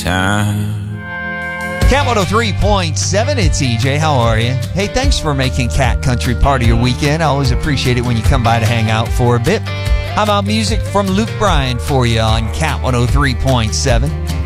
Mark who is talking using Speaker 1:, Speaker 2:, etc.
Speaker 1: time.
Speaker 2: Cat 103.7, it's EJ. How are you? Hey, thanks for making Cat Country part of your weekend. I always appreciate it when you come by to hang out for a bit. How about music from Luke Bryan for you on Cat 103.7?